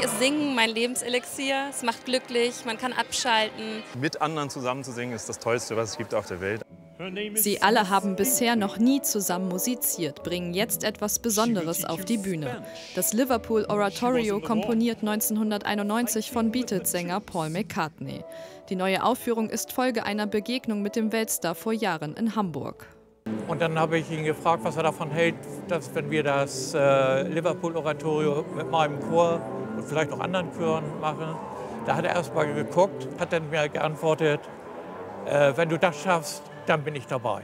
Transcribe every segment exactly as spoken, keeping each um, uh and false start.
ist Singen mein Lebenselixier. Es macht glücklich, man kann abschalten. Mit anderen zusammen zu singen ist das Tollste, was es gibt auf der Welt. Sie alle haben bisher noch nie zusammen musiziert, bringen jetzt etwas Besonderes auf die Bühne. Das Liverpool Oratorio komponiert neunzehnhunderteinundneunzig von Beatles-Sänger Paul McCartney. Die neue Aufführung ist Folge einer Begegnung mit dem Weltstar vor Jahren in Hamburg. Und dann habe ich ihn gefragt, was er davon hält, dass wenn wir das äh, Liverpool Oratorio mit meinem Chor und vielleicht auch anderen Chören machen. Da hat er erst mal geguckt, hat dann mir geantwortet, äh, wenn du das schaffst, dann bin ich dabei.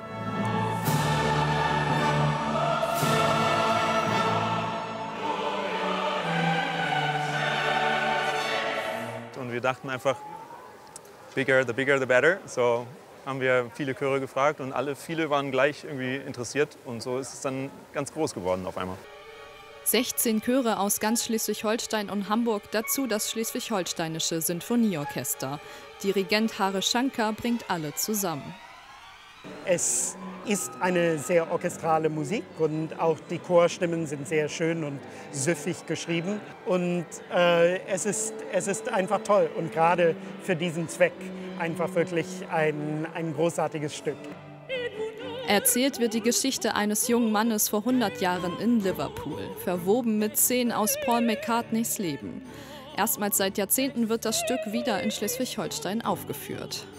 Und wir dachten einfach, bigger, the bigger, the better. So haben wir viele Chöre gefragt und alle, viele waren gleich irgendwie interessiert. Und so ist es dann ganz groß geworden auf einmal. sechzehn Chöre aus ganz Schleswig-Holstein und Hamburg, dazu das Schleswig-Holsteinische Sinfonieorchester. Dirigent Hare Shankar bringt alle zusammen. Es ist eine sehr orchestrale Musik und auch die Chorstimmen sind sehr schön und süffig geschrieben. Und äh, es ist, es ist einfach toll und gerade für diesen Zweck einfach wirklich ein, ein großartiges Stück. Erzählt wird die Geschichte eines jungen Mannes vor hundert Jahren in Liverpool, verwoben mit Szenen aus Paul McCartneys Leben. Erstmals seit Jahrzehnten wird das Stück wieder in Schleswig-Holstein aufgeführt.